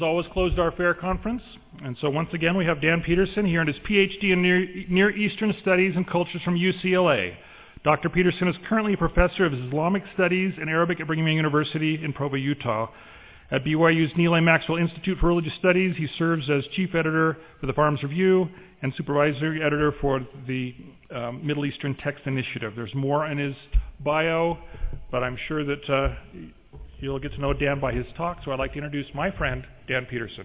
Always closed our fair conference, and so once again we have Dan Peterson. He earned his PhD in Near Eastern Studies and Cultures from UCLA. Dr. Peterson is currently a professor of Islamic Studies and Arabic at Brigham Young University in Provo, Utah. At BYU's Neal A. Maxwell Institute for Religious Studies, he serves as chief editor for the Farms Review and supervisory editor for the Middle Eastern Text Initiative. There's more in his bio, but I'm sure that you'll get to know Dan by his talk, so I'd like to introduce my friend, Dan Peterson.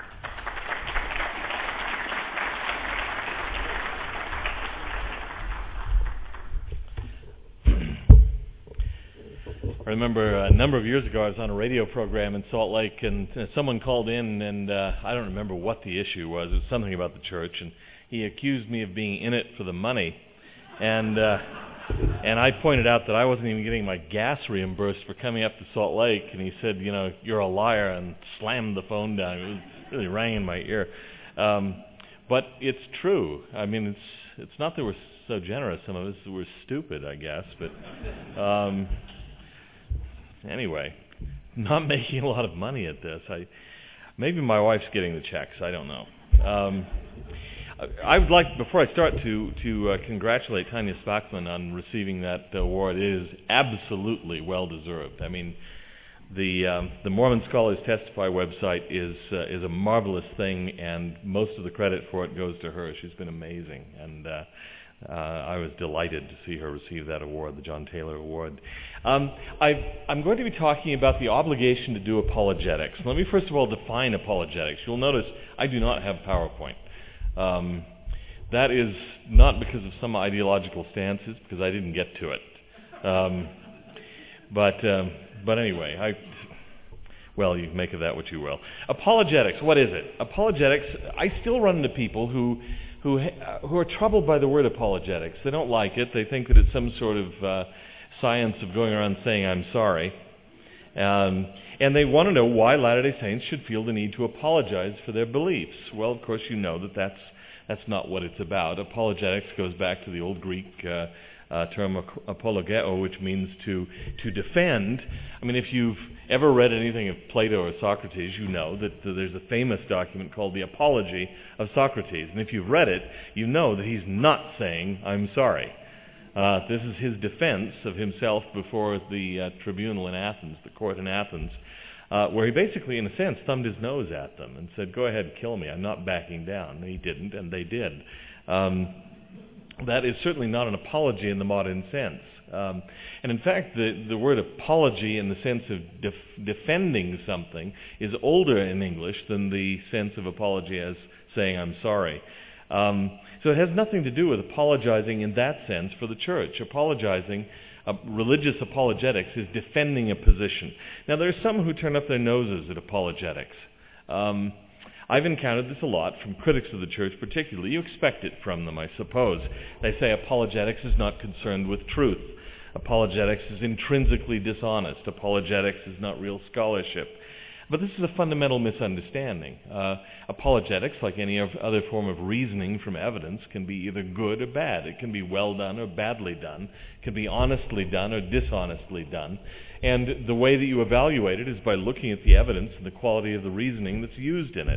I remember a number of years ago I was on a radio program in Salt Lake, and someone called in, and I don't remember what the issue was. It was something about the church, and he accused me of being in it for the money. And I pointed out that I wasn't even getting my gas reimbursed for coming up to Salt Lake, and he said, you know, you're a liar, and slammed the phone down. It really rang in my ear. But it's true. I mean, it's not that we're so generous. Some of us were stupid, I guess. But anyway, not making a lot of money at this. Maybe my wife's getting the checks. I don't know. I would like, before I start, to congratulate Tanya Spackman on receiving that award. It is absolutely well deserved. I mean, the Mormon Scholars Testify website is a marvelous thing, and most of the credit for it goes to her. She's been amazing, and I was delighted to see her receive that award, the John Taylor Award. I'm going to be talking about the obligation to do apologetics. Let me first of all define apologetics. You'll notice I do not have PowerPoint. That is not because of some ideological stances, because I didn't get to it. But anyway, well, you make of that what you will. Apologetics, what is it? Apologetics, I still run into people who are troubled by the word apologetics. They don't like it. They think that it's some sort of science of going around saying, I'm sorry. And they want to know why Latter-day Saints should feel the need to apologize for their beliefs. Well, of course, you know that that's not what it's about. Apologetics goes back to the old Greek term apologeo, which means to defend. I mean, if you've ever read anything of Plato or Socrates, you know that there's a famous document called the Apology of Socrates. And if you've read it, you know that he's not saying, I'm sorry. This is his defense of himself before the tribunal in Athens, the court in Athens, where he basically, in a sense, thumbed his nose at them and said, go ahead, kill me, I'm not backing down. And he didn't, and they did. That is certainly not an apology in the modern sense. And in fact, the word apology in the sense of defending something is older in English than the sense of apology as saying, I'm sorry. So it has nothing to do with apologizing in that sense for the church. Apologizing, religious apologetics, is defending a position. Now, there are some who turn up their noses at apologetics. I've encountered this a lot from critics of the church particularly. You expect it from them, I suppose. They say apologetics is not concerned with truth. Apologetics is intrinsically dishonest. Apologetics is not real scholarship. But this is a fundamental misunderstanding. Apologetics, like any other form of reasoning from evidence, can be either good or bad. It can be well done or badly done. It can be honestly done or dishonestly done. And the way that you evaluate it is by looking at the evidence and the quality of the reasoning that's used in it.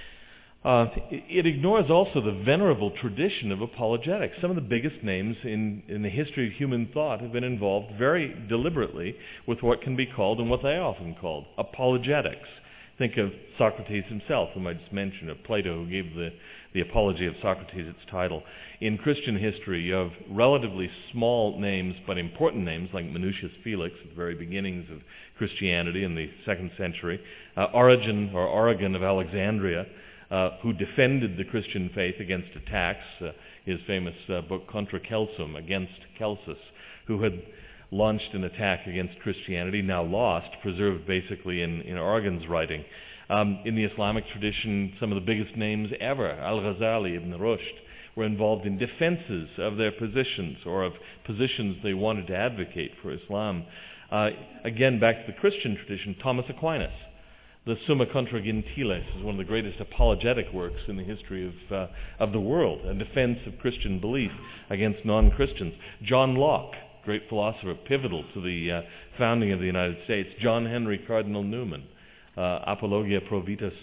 It ignores also the venerable tradition of apologetics. Some of the biggest names in the history of human thought have been involved very deliberately with what can be called, and what they often called, apologetics. Think of Socrates himself, whom I just mentioned, of Plato, who gave the Apology of Socrates its title. In Christian history, you have relatively small names, but important names, like Minucius Felix, at the very beginnings of Christianity in the 2nd century. Origen of Alexandria, who defended the Christian faith against attacks, his famous book Contra Celsum, against Celsus, who had launched an attack against Christianity, now lost, preserved basically in Origen's writing. In the Islamic tradition, some of the biggest names ever, Al-Ghazali, Ibn Rushd, were involved in defenses of their positions or of positions they wanted to advocate for Islam. Again, back to the Christian tradition, Thomas Aquinas. The Summa Contra Gentiles is one of the greatest apologetic works in the history of the world, a defense of Christian belief against non-Christians. John Locke, great philosopher, pivotal to the founding of the United States. John Henry Cardinal Newman, Apologia Pro Vita